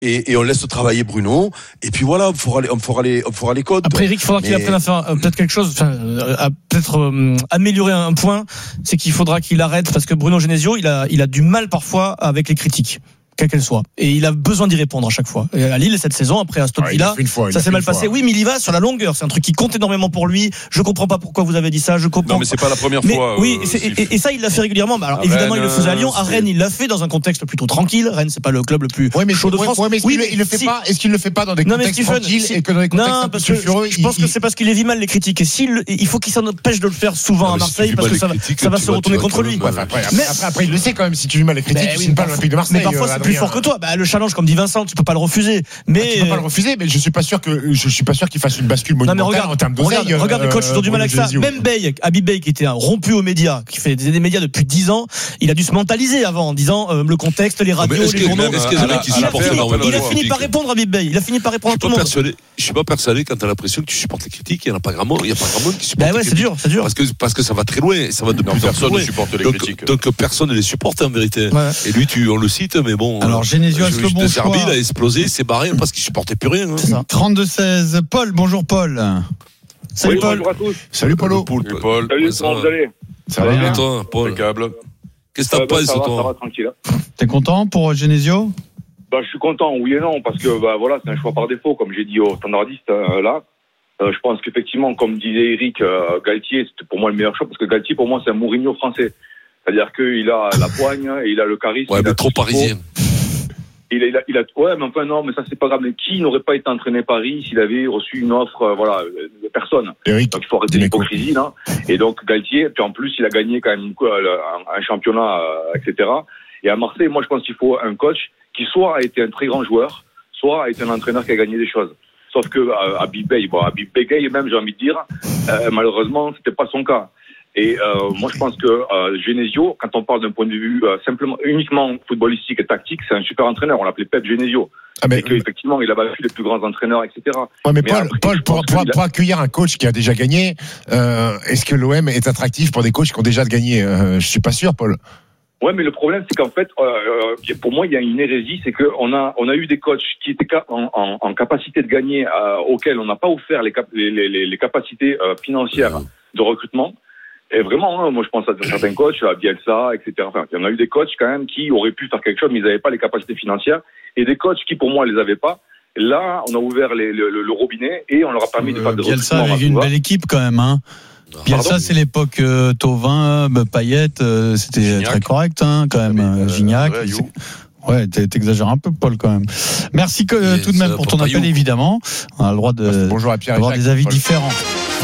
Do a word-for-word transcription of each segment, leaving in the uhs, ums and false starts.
Et, et on laisse travailler Bruno. Et puis voilà, on fera les, on fera les, on fera les codes. Après, Eric, il faudra mais... qu'il apprenne à faire euh, peut-être quelque chose, enfin, euh, à peut-être euh, améliorer un point. C'est qu'il faudra qu'il arrête parce que Bruno Genesio, il a, il a du mal parfois avec les critiques, quelle qu'elle soit. Et il a besoin d'y répondre à chaque fois. Et à Lille, cette saison, après Aston Villa, ah, fois, ça s'est mal passé. Fois. Oui, mais il y va sur la longueur. C'est un truc qui compte énormément pour lui. Je comprends pas pourquoi vous avez dit ça. Je comprends. Non, mais c'est pas la première mais, fois. Oui, euh, et, et, et ça, il l'a fait régulièrement. Alors, à évidemment, Rennes, il le faisait à Lyon. À Rennes, il l'a fait dans un contexte plutôt tranquille. Rennes, c'est pas le club le plus ouais, mais chaud de ouais, France. Ouais, mais oui, mais il le fait si. pas. Est-ce qu'il le fait pas dans des non, contextes Stephen, tranquilles si. et que dans des contextes non, un peu parce que sulfureux, je pense il... que c'est parce qu'il les vit mal les critiques. Et s'il, il faut qu'il s'en empêche de le faire souvent non, à Marseille parce que ça va, ça va se retourner contre lui. Après, il le sait quand même. Si tu vis mal les critiques, tu signes pas l'Olympique de Marseille. Mais parfois, c'est plus fort que toi. Le challenge, comme dit Vincent, tu peux pas le refuser. Mais ah, tu peux pas le refuser, mais je suis pas sûr que je suis pas sûr qu'il fasse une bascule monumentale regarde, en termes d'oseille. Regarde, regarde euh, les coachs, ils ont du mal avec ça. Même Bey, Habib Bey, qui était un rompu aux médias, qui fait des, des médias depuis dix ans, il a dû se mentaliser avant en disant euh, le contexte, les radios, les journaux. Est-ce qu'il y a des mecs qui supportent énormément? Il a fini par répondre à Habib Bey. Il a fini par répondre à tout le monde. Je suis pas persuadé quand t'as l'impression que tu supportes les critiques, il y en a pas grand monde, il y a pas grand monde qui supporte. Bah ouais, c'est dur, c'est dur. Parce que parce que ça va très loin, ça va de plus en plus loin. Personne ne supporte les critiques. Donc personne ne les supporte en vérité. Et lui, tu on le cite, mais bon. Alors Genesio, est-ce que le bon choix? Il a explosé, s'est barré parce qu'il supportait plus rien. trente-deux seize. Paul, bonjour Paul. Salut oui, Paul. Bonjour à tous. Salut Paulo. Salut Paul. Salut, comment vous allez? Ça va bien toi, Paul. Impeccable. Qu'est-ce que t'as pensé toi? Ça va tranquille. T'es content pour Genesio? Bah, je suis content, oui et non, parce que bah voilà, c'est un choix par défaut, comme j'ai dit aux standardistes euh, là. Euh, je pense qu'effectivement, comme disait Eric, euh, Galtier, c'était pour moi le meilleur choix, parce que Galtier, pour moi, c'est un Mourinho français. C'est-à-dire qu'il a la poigne, et il a le charisme. Ouais, mais trop parisien. Il a, il a, il a, ouais, mais enfin non, mais ça c'est pas grave. Mais qui n'aurait pas été entraîné Paris s'il avait reçu une offre, euh, voilà, de personne. Eric, donc il faut arrêter l'hypocrisie là. Et donc Galtier, puis en plus il a gagné quand même quoi, un, un championnat, euh, et cetera. Et à Marseille, moi je pense qu'il faut un coach qui soit a été un très grand joueur, soit a été un entraîneur qui a gagné des choses. Sauf que euh, Habib Bey, bon, Habib Bey même, j'ai envie de dire, euh, malheureusement c'était pas son cas. Et euh, moi, je pense que euh, Genesio, quand on parle d'un point de vue euh, simplement uniquement footballistique et tactique, c'est un super entraîneur. On l'appelait Pep Genesio. Ah mais et qu'effectivement, il a battu les plus grands entraîneurs, et cetera. Ouais, mais, mais Paul, après, Paul pour, pour, pour accueillir un coach qui a déjà gagné, euh, est-ce que l'O M est attractif pour des coachs qui ont déjà gagné? euh, Je suis pas sûr, Paul. Ouais, mais le problème, c'est qu'en fait, euh, pour moi, il y a une hérésie, c'est qu'on a, on a eu des coachs qui étaient en, en, en capacité de gagner, euh, auxquels on n'a pas offert les, cap- les, les, les capacités euh, financières de recrutement. Et vraiment, hein, moi je pense à certains coachs, à Bielsa, et cetera. Enfin, il y en a eu des coachs quand même qui auraient pu faire quelque chose, mais ils n'avaient pas les capacités financières. Et des coachs qui, pour moi, les avaient pas. Là, on a ouvert les, le, le, le robinet et on leur a permis euh, de faire des Bielsa recrutements. Bielsa avait une belle équipe quand même, hein. Bielsa, c'est l'époque euh, Thauvin, Payet, euh, c'était Gignac. Très correct, hein, quand même. Euh, Gignac. Ouais, t'exagères un peu, Paul, quand même. Merci que, euh, tout de même pour ton appel, évidemment. On a le droit de, Bonjour à Pierre d'avoir Jacques, des avis Paul. différents.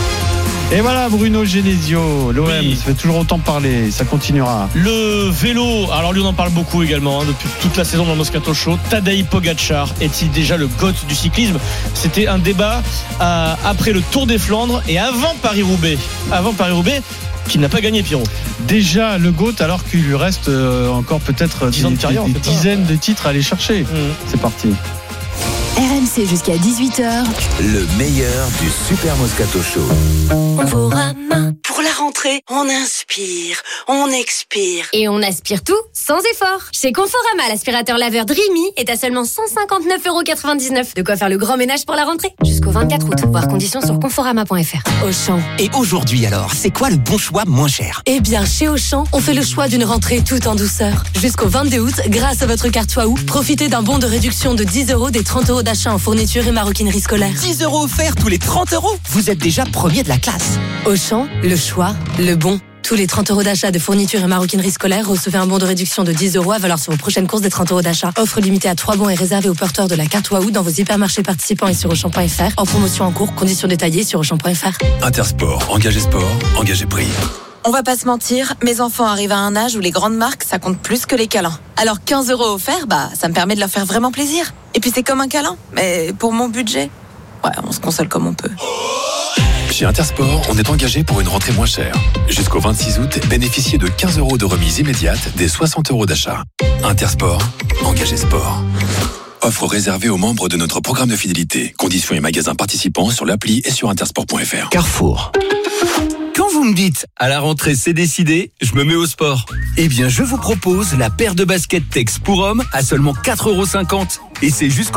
Et voilà, Bruno Genesio, l'O M, oui. Ça fait toujours autant parler, ça continuera. Le vélo, alors lui on en parle beaucoup également, hein, depuis toute la saison dans le Moscato Show. Tadej Pogacar est-il déjà le GOAT du cyclisme? C'était un débat euh, après le Tour des Flandres et avant Paris-Roubaix. Avant Paris-Roubaix, qui n'a pas gagné, Pierrot. Déjà le GOAT, alors qu'il lui reste euh, encore peut-être dix ans de carrière, des, des dizaines de titres à aller chercher. Mmh. C'est parti. R M C jusqu'à dix-huit heures. Le meilleur du Super Moscato Show. Conforama. Pour la rentrée, on inspire, on expire. Et on aspire tout sans effort. Chez Conforama, l'aspirateur laveur Dreamy est à seulement cent cinquante-neuf euros quatre-vingt-dix-neuf. De quoi faire le grand ménage pour la rentrée. Jusqu'au vingt-quatre août. Voir conditions sur conforama point f r. Auchan. Et aujourd'hui alors, c'est quoi le bon choix moins cher? Eh bien, chez Auchan, on fait le choix d'une rentrée tout en douceur. Jusqu'au vingt-deux août, grâce à votre carte Waouh, profitez d'un bon de réduction de dix euros des trente euros d'achat en fourniture et maroquinerie scolaire. dix euros offerts tous les trente euros. Vous êtes déjà premier de la classe. Auchan, le choix, le bon. Tous les trente euros d'achat de fourniture et maroquinerie scolaire, recevez un bon de réduction de dix euros à valeur sur vos prochaines courses des trente euros d'achat. Offre limitée à trois bons et réservée aux porteurs de la carte Waouh dans vos hypermarchés participants et sur auchan point f r. En promotion en cours, conditions détaillées sur auchan point f r. Intersport, engagé sport, engagé prix. On va pas se mentir, mes enfants arrivent à un âge où les grandes marques, ça compte plus que les câlins. Alors quinze euros offerts, bah, ça me permet de leur faire vraiment plaisir. Et puis c'est comme un câlin, mais pour mon budget, ouais, on se console comme on peut. Chez Intersport, on est engagé pour une rentrée moins chère. Jusqu'au vingt-six août, bénéficiez de quinze euros de remise immédiate des soixante euros d'achat. Intersport, engagé sport. Offre réservée aux membres de notre programme de fidélité. Conditions et magasins participants sur l'appli et sur intersport point f r. Carrefour. Quand vous me dites, à la rentrée c'est décidé, je me mets au sport. Eh bien je vous propose la paire de baskets Tex pour hommes à seulement quatre euros cinquante. Et c'est jusqu'au